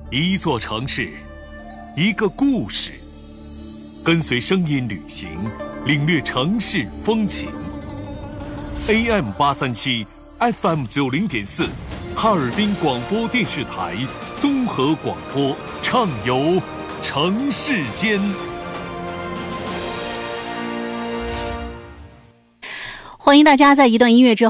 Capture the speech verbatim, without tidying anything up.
一座城市，一个故事，跟随声音旅行，领略城市风情。A M 八三七 F M 九零点四，哈尔滨广播电视台综合广播，畅游城市间。 欢迎大家在一段音乐之后